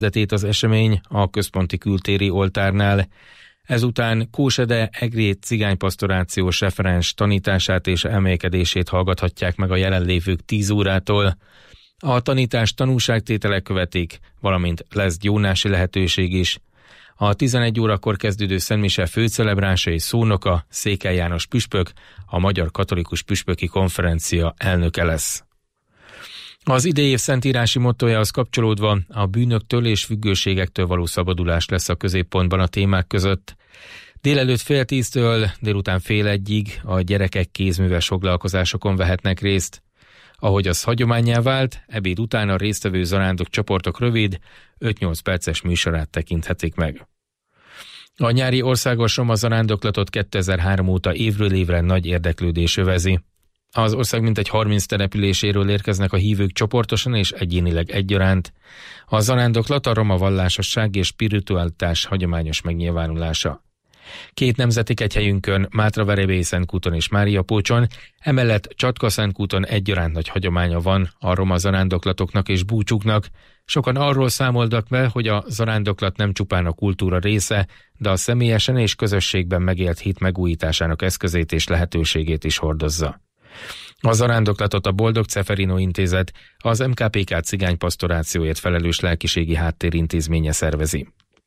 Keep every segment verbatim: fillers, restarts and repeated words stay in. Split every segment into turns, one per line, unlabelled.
az esemény a központi kültéri oltárnál. Ezután Kósede Egrét cigánypastorációs referens tanítását és emelkedését hallgathatják meg a jelenlévők tíz órától. A tanítást tanúságtételek követik, valamint lesz gyónási lehetőség is. A tizenegy órakor kezdődő szentmise főcelebrása és szónoka Székely János püspök, a Magyar Katolikus Püspöki Konferencia elnöke lesz. Az idei év szentírási mottójához kapcsolódva a bűnöktől és függőségektől való szabadulás lesz a középpontban a témák között. Délelőtt fél tíztől délután fél egyig a gyerekek kézműves foglalkozásokon vehetnek részt. Ahogy az hagyománnyá vált, ebéd után a résztvevő zarándok csoportok rövid, öt-nyolc perces műsorát tekinthetik meg. A nyári országos roma zarándoklatot kétezer-három óta évről évre nagy érdeklődés övezi. Az ország mintegy harminc településéről érkeznek a hívők csoportosan és egyénileg egyaránt. A zarándoklat a roma vallásosság és spiritualitás hagyományos megnyilvánulása. Két nemzeti kegyhelyünkön, Mátraverebély-Szentkúton és Máriapócson, emellett Csatka-Szentkúton egyaránt nagy hagyománya van a roma zarándoklatoknak és búcsuknak. Sokan arról számoltak be, hogy a zarándoklat nem csupán a kultúra része, de a személyesen és közösségben megélt hit megújításának eszközét és lehetőségét is hordozza. A zarándoklatot a Boldog Ceferino Intézet, az em ká pé ká cigánypastorációért felelős lelkiségi háttérintézménye szervezi.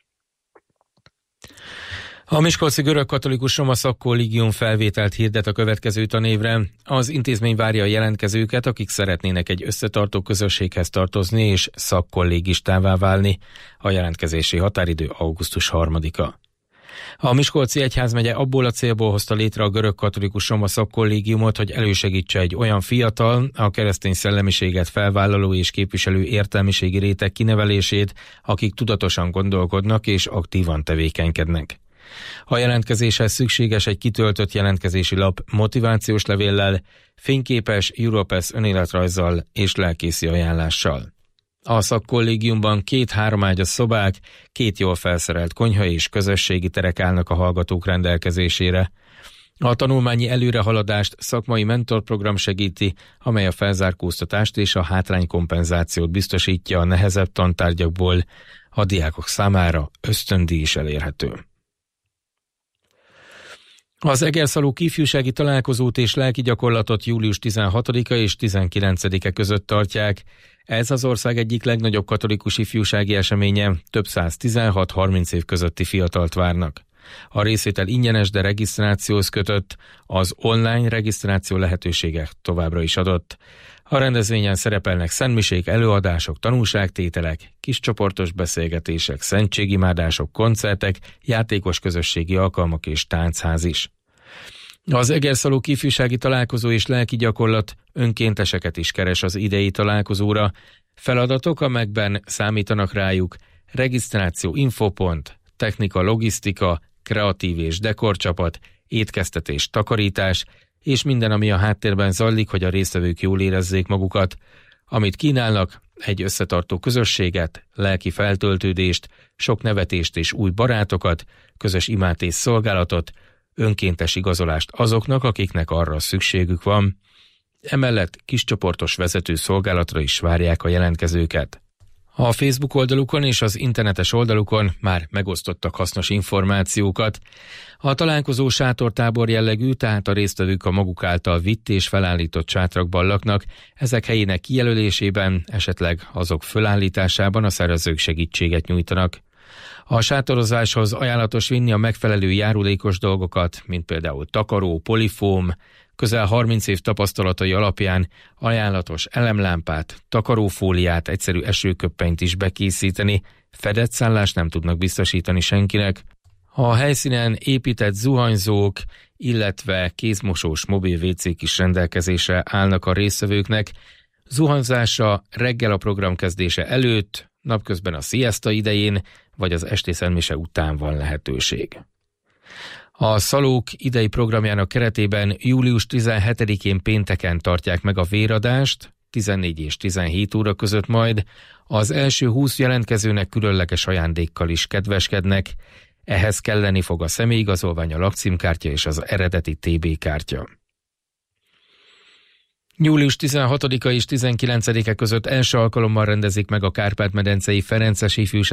A Miskolci Görögkatolikus Roma Szakkollégium felvételt hirdet a következő tanévre. Az intézmény várja a jelentkezőket, akik szeretnének egy összetartó közösséghez tartozni és szakkollégistává válni. A jelentkezési határidő augusztus harmadika. A Miskolci Egyházmegye abból a célból hozta létre a Görögkatolikus Roma Szakkollégiumot, hogy elősegítse egy olyan fiatal, a keresztény szellemiséget felvállaló és képviselő értelmiségi réteg kinevelését, akik tudatosan gondolkodnak és aktívan tevékenykednek. A jelentkezéshez szükséges egy kitöltött jelentkezési lap motivációs levéllel, fényképes Europass önéletrajzzal és lelkészi ajánlással. A szakkollégiumban két háromágyas szobák, két jól felszerelt konyha és közösségi terek állnak a hallgatók rendelkezésére. A tanulmányi előrehaladást szakmai mentorprogram segíti, amely a felzárkóztatást és a hátránykompenzációt biztosítja a nehezebb tantárgyakból. A diákok számára ösztöndíj is elérhető. Az Egerszalók ifjúsági találkozót és lelki gyakorlatot július tizenhatodika és tizenkilencedike között tartják. Ez az ország egyik legnagyobb katolikus ifjúsági eseménye, több száz tizenhat-harminc év közötti fiatalt várnak. A részvétel ingyenes, de regisztrációhoz kötött, az online regisztráció lehetősége továbbra is adott. A rendezvényen szerepelnek szentmisék, előadások, tanúságtételek, kiscsoportos beszélgetések, szentségimádások, koncertek, játékos közösségi alkalmak és táncház is. Az Egerszalók ifjúsági találkozó és lelki gyakorlat önkénteseket is keres az idei találkozóra. Feladatok, amelyekben számítanak rájuk: regisztráció, infopont, technika, logisztika, kreatív és dekorcsapat, étkeztetés, takarítás, és minden, ami a háttérben zajlik, hogy a résztvevők jól érezzék magukat. Amit kínálnak, egy összetartó közösséget, lelki feltöltődést, sok nevetést és új barátokat, közös imát és szolgálatot, önkéntes igazolást azoknak, akiknek arra szükségük van. Emellett kiscsoportos vezető szolgálatra is várják a jelentkezőket. A Facebook oldalukon és az internetes oldalukon már megosztottak hasznos információkat. A találkozó sátortábor jellegű, tehát a résztvevők a maguk által vitt és felállított sátrakban laknak, ezek helyének kijelölésében, esetleg azok fölállításában a szervezők segítséget nyújtanak. A sátorozáshoz ajánlatos vinni a megfelelő járulékos dolgokat, mint például takaró, polifóm, közel harminc év tapasztalatai alapján ajánlatos elemlámpát, takarófóliát, egyszerű esőköppenyt is bekészíteni, fedett szállást nem tudnak biztosítani senkinek. A helyszínen épített zuhanyzók, illetve kézmosós mobil vécék is rendelkezésre állnak a résztvevőknek. Zuhanyzásra reggel a program kezdése előtt, napközben a sziaszta idején, vagy az esti szentmise után van lehetőség. A Szalók idei programjának keretében július tizenhetedikén pénteken tartják meg a véradást, tizennégy és tizenhét óra között majd. Az első húsz jelentkezőnek különleges ajándékkal is kedveskednek. Ehhez kelleni fog a személyigazolvány, a lakcímkártya és az eredeti té bé kártya. július tizenhatodika és tizenkilencedike között első alkalommal rendezik meg a Kárpát-medencei Ferences ifjúsági